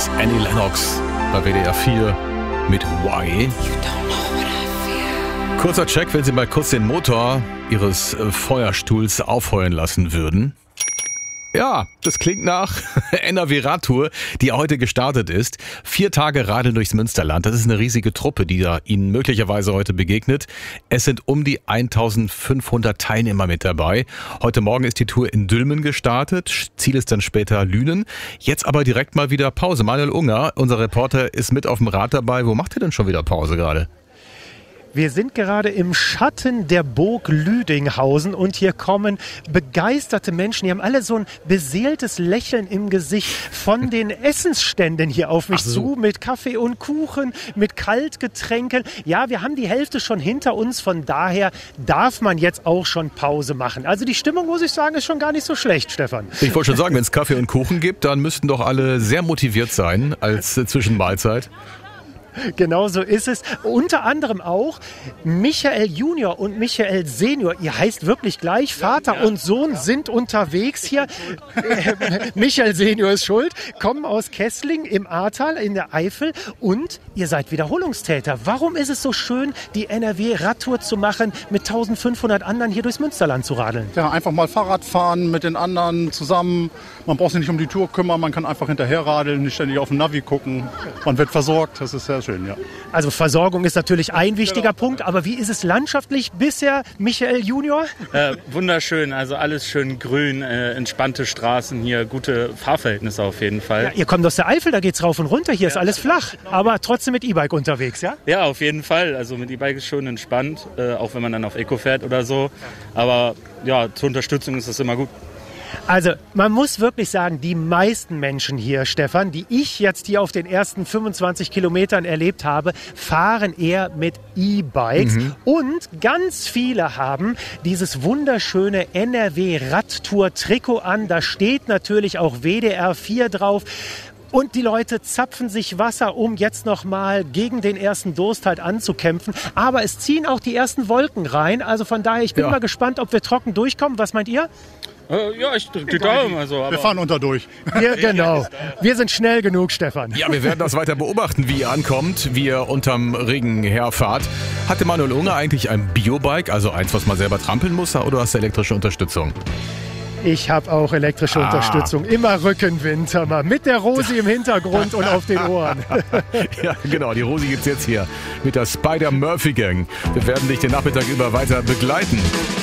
ist Annie Lennox bei WDR 4 mit Why. Kurzer Check, wenn Sie mal kurz den Motor Ihres Feuerstuhls aufheulen lassen würden. Ja, das klingt nach NRW-Radtour, die heute gestartet ist. 4 Tage Radeln durchs Münsterland. Das ist eine riesige Truppe, die da Ihnen möglicherweise heute begegnet. Es sind um die 1500 Teilnehmer mit dabei. Heute Morgen ist die Tour in Dülmen gestartet. Ziel ist dann später Lünen. Jetzt aber direkt mal wieder Pause. Manuel Unger, unser Reporter, ist mit auf dem Rad dabei. Wo macht ihr denn schon wieder Pause gerade? Wir sind gerade im Schatten der Burg Lüdinghausen und hier kommen begeisterte Menschen. Die haben alle so ein beseeltes Lächeln im Gesicht von den Essensständen hier auf mich zu, mit Kaffee und Kuchen, mit Kaltgetränken. Ja, wir haben die Hälfte schon hinter uns, von daher darf man jetzt auch schon Pause machen. Also die Stimmung, muss ich sagen, ist schon gar nicht so schlecht, Stefan. Ich wollte schon sagen, wenn es Kaffee und Kuchen gibt, dann müssten doch alle sehr motiviert sein als Zwischenmahlzeit. Genau so ist es. Unter anderem auch Michael Junior und Michael Senior. Ihr heißt wirklich gleich. Vater und Sohn sind unterwegs hier. Michael Senior ist schuld. Kommen aus Kessling im Ahrtal in der Eifel. Und ihr seid Wiederholungstäter. Warum ist es so schön, die NRW-Radtour zu machen, mit 1500 anderen hier durchs Münsterland zu radeln? Ja, einfach mal Fahrrad fahren mit den anderen zusammen. Man braucht sich nicht um die Tour kümmern. Man kann einfach hinterher radeln, nicht ständig auf den Navi gucken. Man wird versorgt. Das ist sehr schön, ja. Also Versorgung ist natürlich ein wichtiger Punkt, aber wie ist es landschaftlich bisher, Michael Junior? Wunderschön, also alles schön grün, entspannte Straßen hier, gute Fahrverhältnisse auf jeden Fall. Ja, ihr kommt aus der Eifel, da geht's rauf und runter, hier ist alles flach, aber trotzdem mit E-Bike unterwegs, ja? Ja, auf jeden Fall, also mit E-Bike ist schon entspannt, auch wenn man dann auf Eco fährt oder so, aber ja, zur Unterstützung ist das immer gut. Also man muss wirklich sagen, die meisten Menschen hier, Stefan, die ich jetzt hier auf den ersten 25 Kilometern erlebt habe, fahren eher mit E-Bikes. Und ganz viele haben dieses wunderschöne NRW-Radtour-Trikot an. Da steht natürlich auch WDR 4 drauf. Und die Leute zapfen sich Wasser, um jetzt nochmal gegen den ersten Durst halt anzukämpfen. Aber es ziehen auch die ersten Wolken rein. Also von daher, ich bin mal gespannt, ob wir trocken durchkommen. Was meint ihr? Ja, ich drücke die Daumen. Also, Wir fahren durch. Ja, genau. Wir sind schnell genug, Stefan. Ja, wir werden das weiter beobachten, wie ihr ankommt, wie ihr unterm Regen herfahrt. Hatte Manuel Unger eigentlich ein Biobike, also eins, was man selber trampeln muss, oder hast du elektrische Unterstützung? Ich habe auch elektrische Unterstützung. Immer Rückenwind, mal mit der Rosi im Hintergrund und auf den Ohren. Ja, genau. Die Rosi gibt's jetzt hier mit der Spider-Murphy Gang. Wir werden dich den Nachmittag über weiter begleiten.